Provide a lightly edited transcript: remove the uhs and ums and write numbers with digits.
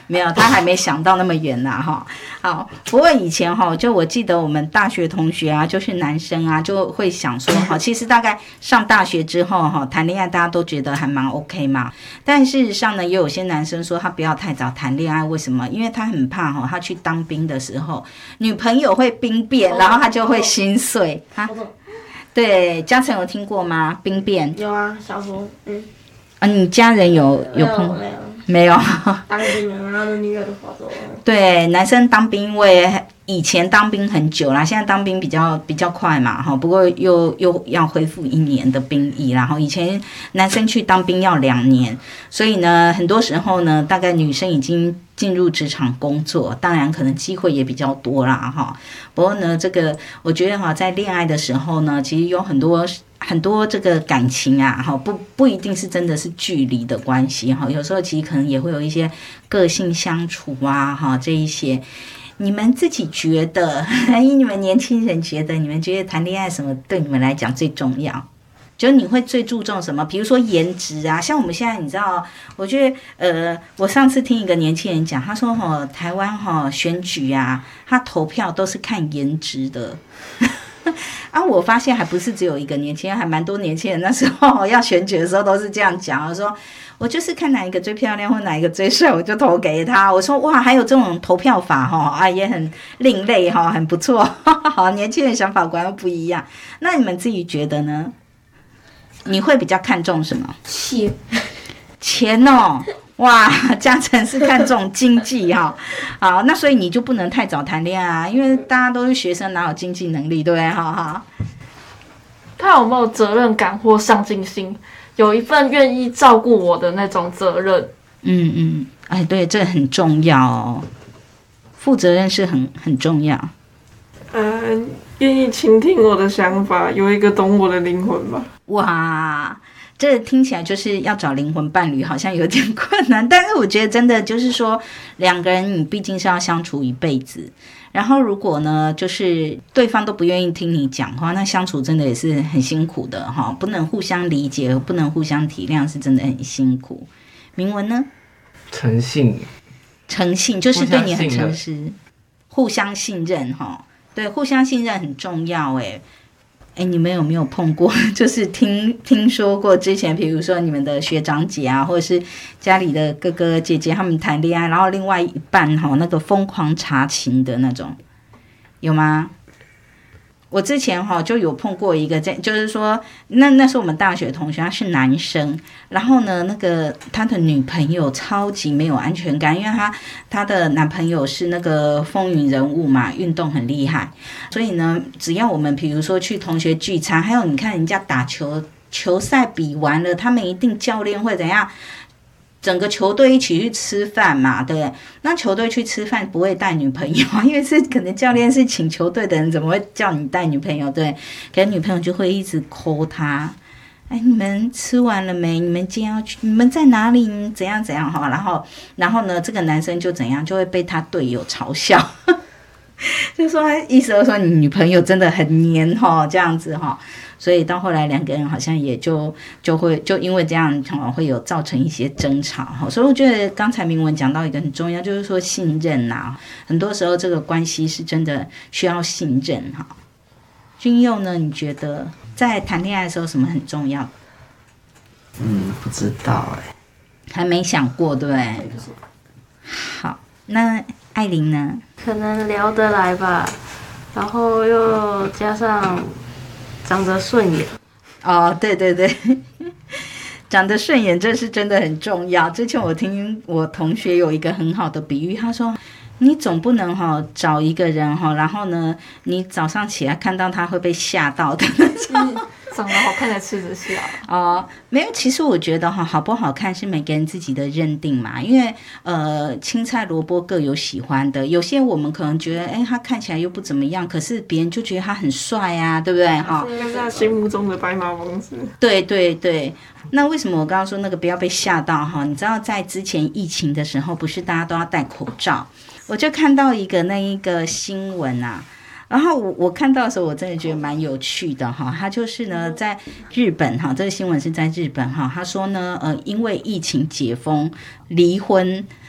没有，他还没想到那么远啦哈。好，不过以前哈，就我记得我们大学同学啊，就是男生啊，就会想说哈，其实大概上大学之后哈，谈恋爱大家都觉得还蛮 OK 嘛。但事实上呢，也有些男生说他不要太早谈恋爱，为什么？因为他很怕哈，他去当兵的时候，女朋友会兵变，然后他就会心碎哈。对，嘉诚有听过吗？兵变？ 有啊，小时候你家人有碰？没有。 当兵了，然后女友就跑走了。 对，男生当兵，因为以前当兵很久啦，现在当兵比较快嘛，哈。不过又要恢复1年的兵役，然后以前男生去当兵要2年，所以呢，很多时候呢，大概女生已经进入职场工作，当然可能机会也比较多啦，哈。不过呢，这个我觉得哈，在恋爱的时候呢，其实有很多这个感情啊，哈，不一定是真的是距离的关系哈，有时候其实可能也会有一些个性相处啊，哈，这一些，你们自己觉得，你们年轻人觉得，你们觉得谈恋爱什么对你们来讲最重要？就你会最注重什么？比如说颜值啊，像我们现在你知道，我觉得我上次听一个年轻人讲，他说台湾选举啊，他投票都是看颜值的。啊，我发现还不是只有一个年轻人，还蛮多年轻人那时候要选举的时候都是这样讲，我说我就是看哪一个最漂亮或哪一个最帅，我就投给他。我说哇，还有这种投票法啊，也很另类很不错。好，年轻人想法果然不一样。那你们自己觉得呢？你会比较看重什么？钱哦。哇，嘉诚是看重经济哈。好，那所以你就不能太早谈恋爱啊，因为大家都是学生，哪有经济能力，对不对？哈。 他有没有责任感或上进心？有一份愿意照顾我的那种责任。 哎，对，这很重要哦。负责任是很重要。 愿意倾听我的想法，有一个懂我的灵魂吧。 哇。这听起来就是要找灵魂伴侣，好像有点困难。但是我觉得真的就是说，两个人你毕竟是要相处一辈子。然后如果呢，就是对方都不愿意听你讲话，那相处真的也是很辛苦的哈。不能互相理解，不能互相体谅，是真的很辛苦。明文呢？ 诚信就是对你很诚实，互相信任哈。对，互相信任很重要哎，你们有没有碰过？就是听说过之前，比如说你们的学长姐啊，或者是家里的哥哥姐姐他们谈恋爱，然后另外一半那个疯狂查情的那种，有吗？我之前就有碰过一个，就是说那是我们大学同学，他是男生，然后呢，那个他的女朋友超级没有安全感，因为他的男朋友是那个风云人物嘛，运动很厉害，所以呢，只要我们比如说去同学聚餐，还有你看人家打球赛比完了，他们一定教练会怎样？整个球队一起去吃饭嘛，对不对？那球队去吃饭不会带女朋友，因为是可能教练是请球队的人，怎么会叫你带女朋友？对，可能女朋友就会一直 call 他，哎，你们吃完了没？你们今天要去？你们在哪里？怎样哈？然后呢，这个男生就怎样，就会被他队友嘲笑，就说他意思就是说你女朋友真的很黏这样子所以到后来两个人好像也就因为这样会有造成一些争吵所以我觉得刚才明文讲到一个很重要，就是说信任很多时候这个关系是真的需要信任君佑呢，你觉得在谈恋爱的时候什么很重要？ 不知道还没想过，对不对？好，那艾琳呢？ 可能聊得来吧，然后又加上长得顺眼。 对，长得顺眼这是真的很重要。之前我听我同学有一个很好的比喻，他说你总不能找一个人然后呢你早上起来看到他会被吓到的那种长得好看才吃得下没有，其实我觉得好不好看是每个人自己的认定嘛，因为青菜萝卜各有喜欢的，有些我们可能觉得他看起来又不怎么样，可是别人就觉得他很帅啊，对不对是他心目中的白马王子。 对，那为什么我刚刚说那个不要被吓到你知道在之前疫情的时候不是大家都要戴口罩，我就看到一个新闻然后我看到的时候我真的觉得蛮有趣的他就是呢在日本这个新闻是在日本他说呢因为疫情解封离婚